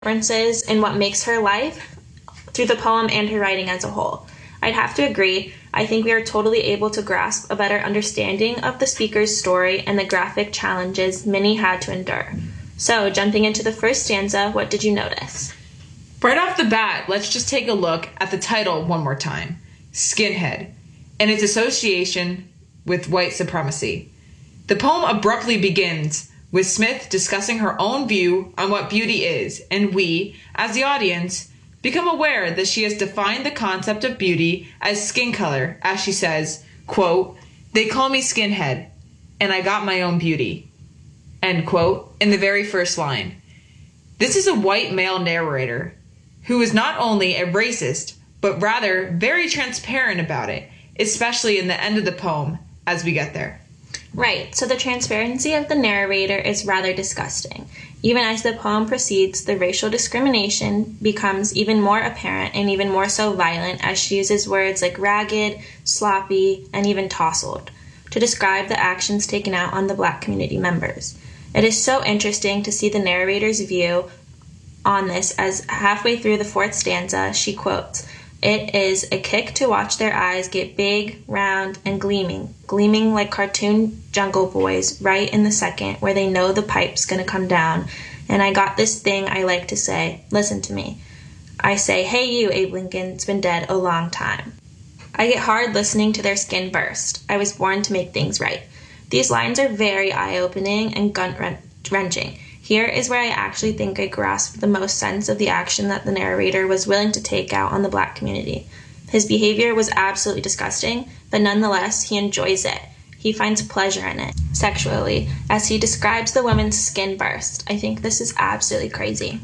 differences in what makes her life through the poem and her writing as a whole. I'd have to agree. I think we are totally able to grasp a better understanding of the speaker's story and the graphic challenges Minnie had to endure. So, jumping into the first stanza, what did you notice? Right off the bat, let's just take a look at the title one more time, Skinhead, and its association with white supremacy. The poem abruptly begins with Smith discussing her own view on what beauty is, and we, as the audience, become aware that she has defined the concept of beauty as skin color, as she says, quote, "They call me skinhead, and I got my own beauty," end quote, in the very first line. This is a white male narrator who is not only a racist, but rather very transparent about it, especially in the end of the poem as we get there. Right, so the transparency of the narrator is rather disgusting. Even as the poem proceeds, the racial discrimination becomes even more apparent and even more so violent as she uses words like ragged, sloppy, and even tousled to describe the actions taken out on the Black community members. It is so interesting to see the narrator's view on this as halfway through the fourth stanza, she quotes, "It is a kick to watch their eyes get big, round, and gleaming like cartoon jungle boys right in the second where they know the pipe's gonna come down. And I got this thing I like to say, listen to me. I say, hey you, Abe Lincoln's been dead a long time. I get hard listening to their skin burst. I was born to make things right." These lines are very eye-opening and gut-wrenching. Here is where I actually think I grasped the most sense of the action that the narrator was willing to take out on the Black community. His behavior was absolutely disgusting, but nonetheless, he enjoys it. He finds pleasure in it, sexually, as he describes the woman's skin burst. I think this is absolutely crazy.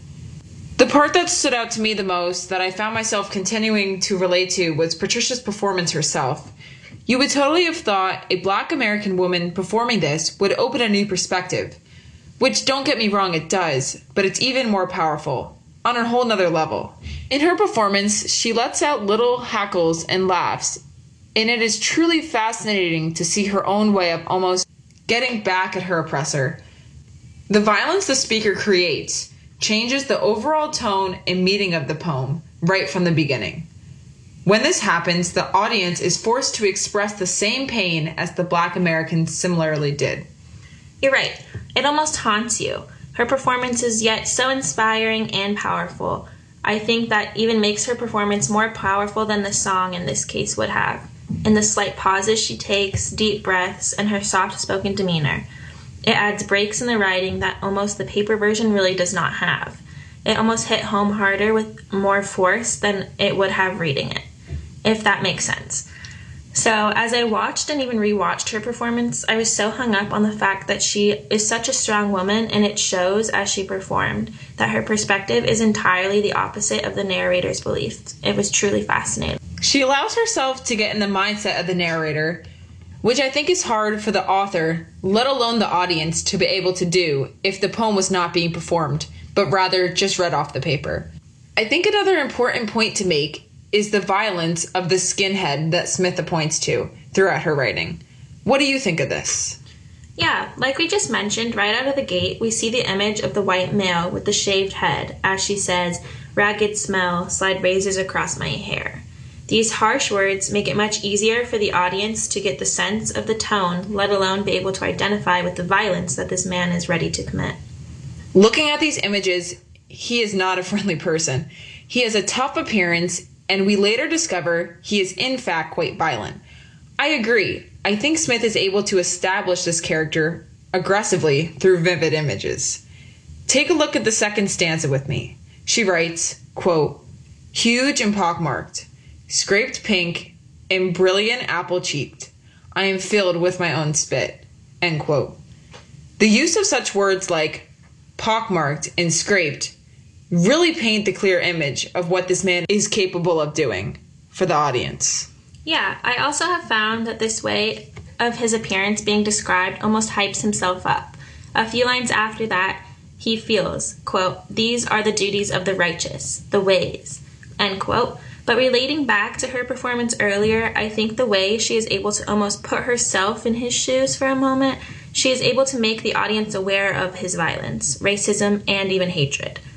The part that stood out to me the most, that I found myself continuing to relate to, was Patricia's performance herself. You would totally have thought a Black American woman performing this would open a new perspective. Which, don't get me wrong, it does, but it's even more powerful, on a whole nother level. In her performance, she lets out little hackles and laughs, and it is truly fascinating to see her own way of almost getting back at her oppressor. The violence the speaker creates changes the overall tone and meaning of the poem right from the beginning. When this happens, the audience is forced to express the same pain as the Black Americans similarly did. You're right. It almost haunts you. Her performance is yet so inspiring and powerful. I think that even makes her performance more powerful than the song in this case would have. In the slight pauses she takes, deep breaths, and her soft-spoken demeanor. It adds breaks in the writing that almost the paper version really does not have. It almost hit home harder with more force than it would have reading it, if that makes sense. So, as I watched and even rewatched her performance, I was so hung up on the fact that she is such a strong woman, and it shows as she performed that her perspective is entirely the opposite of the narrator's beliefs. It was truly fascinating. She allows herself to get in the mindset of the narrator, which I think is hard for the author, let alone the audience, to be able to do if the poem was not being performed, but rather just read off the paper. I think another important point to make is the violence of the skinhead that Smith points to throughout her writing. What do you think of this? Yeah, like we just mentioned, right out of the gate, we see the image of the white male with the shaved head, as she says, "Ragged smell, slide razors across my hair." These harsh words make it much easier for the audience to get the sense of the tone, let alone be able to identify with the violence that this man is ready to commit. Looking at these images, he is not a friendly person. He has a tough appearance, and we later discover he is in fact quite violent. I agree. I think Smith is able to establish this character aggressively through vivid images. Take a look at the second stanza with me. She writes, quote, "Huge and pockmarked, scraped pink, and brilliant apple-cheeked. I am filled with my own spit," end quote. The use of such words like pockmarked and scraped really paint the clear image of what this man is capable of doing for the audience. Yeah, I also have found that this way of his appearance being described almost hypes himself up. A few lines after that, he feels, quote, "These are the duties of the righteous, the ways," end quote. But relating back to her performance earlier, I think the way she is able to almost put herself in his shoes for a moment, she is able to make the audience aware of his violence, racism, and even hatred.